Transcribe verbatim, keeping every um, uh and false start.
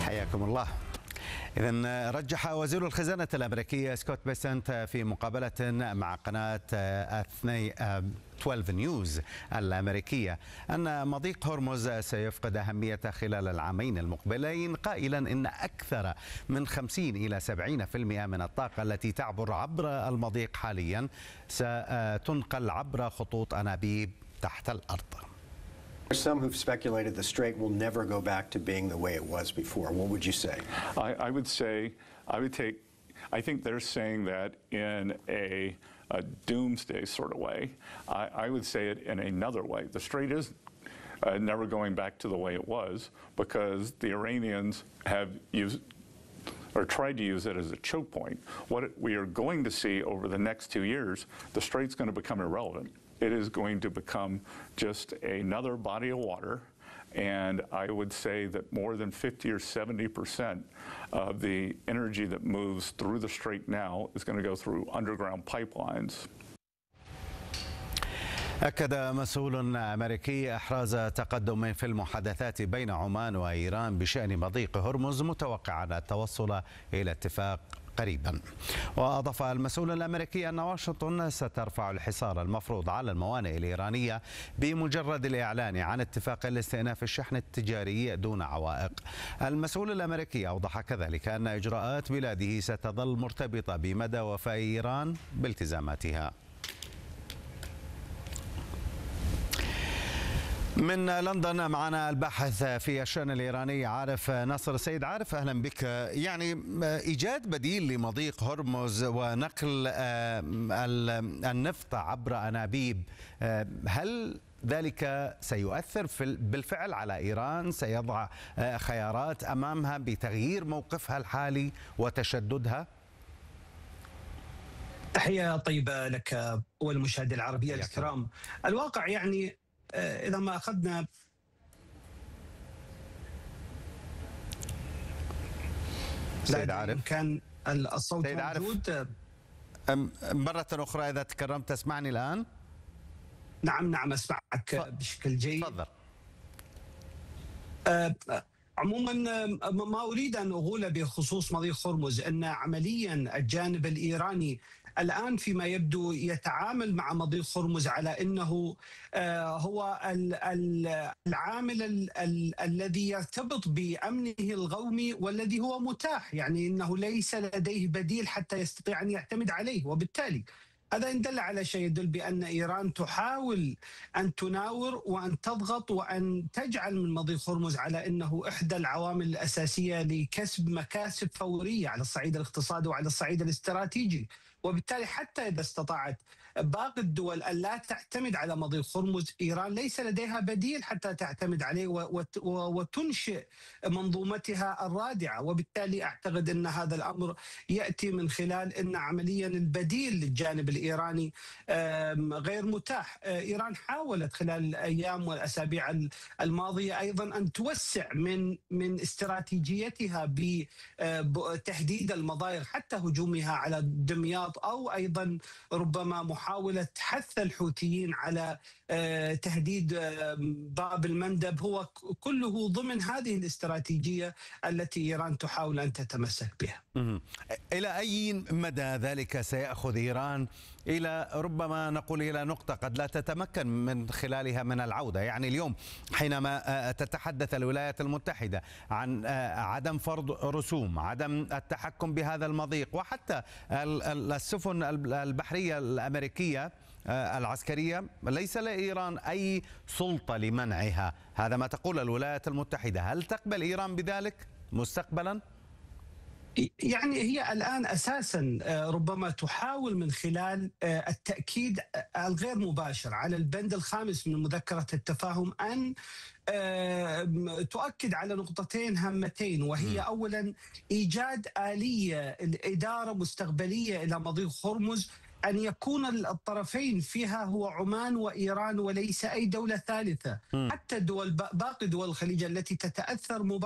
حياكم الله. إذن رجح وزير الخزانة الأمريكي سكوت بيسنت في مقابلة مع قناة اثناشر نيوز الأمريكية أن مضيق هرمز سيفقد أهمية خلال العامين المقبلين، قائلا إن أكثر من خمسين إلى سبعين بالمئة من الطاقة التي تعبر عبر المضيق حاليا ستنقل عبر خطوط أنابيب تحت الأرض. There's some who've speculated the strait will never go back to being the way it was before. What would you say? I, I would say, I would take, I think they're saying that in a, a doomsday sort of way. I, I would say it in another way. The strait is uh, never going back to the way it was because the Iranians have used or tried to use it as a choke point. What we are going to see over the next two years, the strait's going to become irrelevant. It is going to become just another body of water, and I would say that more than fifty or seventy percent of the energy that moves through the strait now is going to go through underground pipelines. أكد مسؤول أمريكي إحراز تقدم في المحادثات بين عمان وإيران بشأن مضيق هرمز، متوقعا التوصل إلى اتفاق قريبا. وأضاف المسؤول الأمريكي أن واشنطن سترفع الحصار المفروض على الموانئ الإيرانية بمجرد الإعلان عن اتفاق لاستئناف الشحن التجاري دون عوائق. المسؤول الأمريكي أوضح كذلك أن إجراءات بلاده ستظل مرتبطة بمدى وفاء إيران بالتزاماتها. من لندن معنا الباحث في الشأن الإيراني عارف ناصر. السيد عارف، أهلا بك. يعني إيجاد بديل لمضيق هرمز ونقل النفط عبر أنابيب، هل ذلك سيؤثر بالفعل على إيران؟ سيضع خيارات أمامها بتغيير موقفها الحالي وتشددها؟ تحية طيبة لك والمشاهدين العربية الكرام. الواقع يعني إذا ما أخذنا سيد عارف كان الصوت موجود مرة أخرى إذا تكرمت تسمعني الآن؟ نعم نعم أسمعك بشكل جيد. تفضل. عموما ما أريد أن أغول بخصوص مضيق هرمز أن عمليا الجانب الإيراني الآن فيما يبدو يتعامل مع مضيق هرمز على أنه هو العامل الذي يرتبط بأمنه القومي والذي هو متاح، يعني أنه ليس لديه بديل حتى يستطيع أن يعتمد عليه. وبالتالي هذا إن دل على شيء يدل بأن إيران تحاول أن تناور وأن تضغط وأن تجعل من مضيق هرمز على أنه إحدى العوامل الأساسية لكسب مكاسب فورية على الصعيد الاقتصادي وعلى الصعيد الاستراتيجي. وبالتالي حتى إذا استطاعت باقي الدول أن لا تعتمد على مضيق هرمز، إيران ليس لديها بديل حتى تعتمد عليه وتنشئ منظومتها الرادعة. وبالتالي أعتقد أن هذا الأمر يأتي من خلال أن عمليا البديل للجانب الإيراني غير متاح. إيران حاولت خلال الأيام والأسابيع الماضية أيضا أن توسع من من استراتيجيتها بتحديد المضايق، حتى هجومها على دمياط أو أيضا ربما محاولة حث الحوثيين على تهديد باب المندب، هو كله ضمن هذه الاستراتيجية التي إيران تحاول أن تتمسك بها. إلى أي مدى ذلك سيأخذ إيران إلى ربما نقول إلى نقطة قد لا تتمكن من خلالها من العودة؟ يعني اليوم حينما تتحدث الولايات المتحدة عن عدم فرض رسوم، عدم التحكم بهذا المضيق، وحتى السفن البحرية الأمريكية العسكرية ليس لإيران أي سلطة لمنعها، هذا ما تقول الولايات المتحدة. هل تقبل إيران بذلك مستقبلا؟ يعني هي الآن أساسا ربما تحاول من خلال التأكيد الغير مباشر على البند الخامس من مذكرة التفاهم أن تؤكد على نقطتين هامتين، وهي أولا إيجاد آلية الإدارة مستقبلية إلى مضيق هرمز، أن يكون الطرفين فيها هو عمان وإيران وليس أي دولة ثالثة. حتى دول باقي دول الخليج التي تتأثر مباشرة